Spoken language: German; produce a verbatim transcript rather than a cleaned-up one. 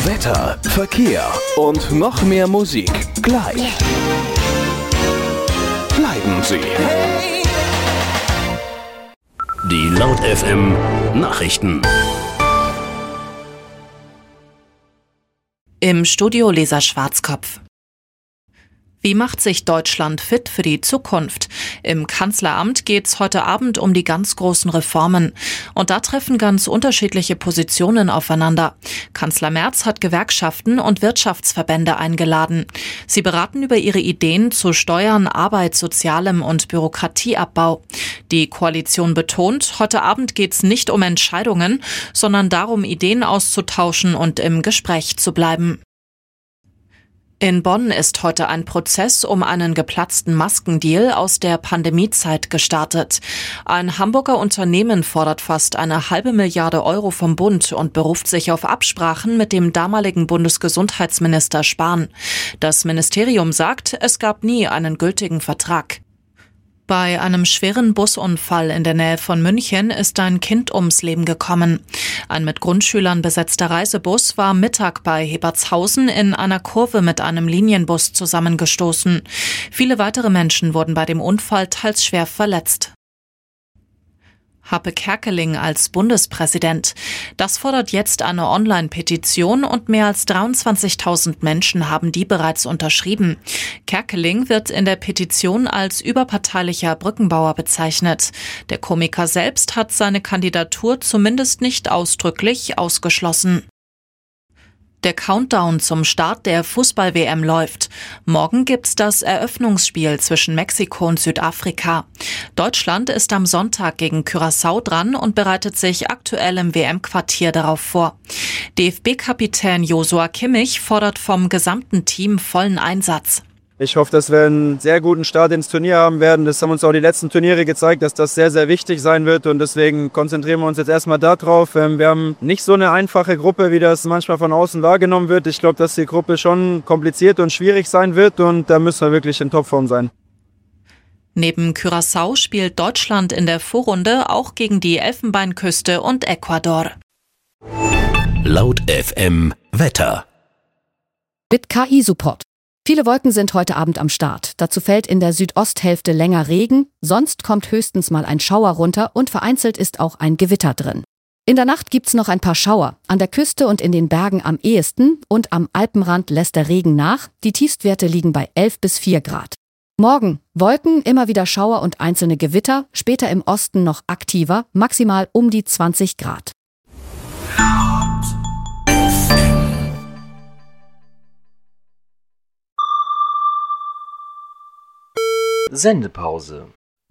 Wetter, Verkehr und noch mehr Musik gleich. Bleiben Sie. Die Laut F M Nachrichten. Im Studio Lisa Schwarzkopf. Wie macht sich Deutschland fit für die Zukunft? Im Kanzleramt geht's heute Abend um die ganz großen Reformen. Und da treffen ganz unterschiedliche Positionen aufeinander. Kanzler Merz hat Gewerkschaften und Wirtschaftsverbände eingeladen. Sie beraten über ihre Ideen zu Steuern, Arbeit, Sozialem und Bürokratieabbau. Die Koalition betont, heute Abend geht's nicht um Entscheidungen, sondern darum, Ideen auszutauschen und im Gespräch zu bleiben. In Bonn ist heute ein Prozess um einen geplatzten Maskendeal aus der Pandemiezeit gestartet. Ein Hamburger Unternehmen fordert fast eine halbe Milliarde Euro vom Bund und beruft sich auf Absprachen mit dem damaligen Bundesgesundheitsminister Spahn. Das Ministerium sagt, es gab nie einen gültigen Vertrag. Bei einem schweren Busunfall in der Nähe von München ist ein Kind ums Leben gekommen. Ein mit Grundschülern besetzter Reisebus war Mittag bei Hebertshausen in einer Kurve mit einem Linienbus zusammengestoßen. Viele weitere Menschen wurden bei dem Unfall teils schwer verletzt. Happe Kerkeling als Bundespräsident. Das fordert jetzt eine Online-Petition und mehr als dreiundzwanzigtausend Menschen haben die bereits unterschrieben. Kerkeling wird in der Petition als überparteilicher Brückenbauer bezeichnet. Der Komiker selbst hat seine Kandidatur zumindest nicht ausdrücklich ausgeschlossen. Der Countdown zum Start der Fußball-W M läuft. Morgen gibt's das Eröffnungsspiel zwischen Mexiko und Südafrika. Deutschland ist am Sonntag gegen Curaçao dran und bereitet sich aktuell im W M-Quartier darauf vor. D F B-Kapitän Joshua Kimmich fordert vom gesamten Team vollen Einsatz. Ich hoffe, dass wir einen sehr guten Start ins Turnier haben werden. Das haben uns auch die letzten Turniere gezeigt, dass das sehr, sehr wichtig sein wird. Und deswegen konzentrieren wir uns jetzt erstmal darauf. Wir haben nicht so eine einfache Gruppe, wie das manchmal von außen wahrgenommen wird. Ich glaube, dass die Gruppe schon kompliziert und schwierig sein wird. Und da müssen wir wirklich in Topform sein. Neben Curaçao spielt Deutschland in der Vorrunde auch gegen die Elfenbeinküste und Ecuador. Laut F M Wetter. Mit K I-Support. Viele Wolken sind heute Abend am Start. Dazu fällt in der Südosthälfte länger Regen, sonst kommt höchstens mal ein Schauer runter und vereinzelt ist auch ein Gewitter drin. In der Nacht gibt's noch ein paar Schauer, an der Küste und in den Bergen am ehesten und am Alpenrand lässt der Regen nach. Die Tiefstwerte liegen bei elf bis vier Grad. Morgen Wolken, immer wieder Schauer und einzelne Gewitter, später im Osten noch aktiver, maximal um die zwanzig Grad. Sendepause.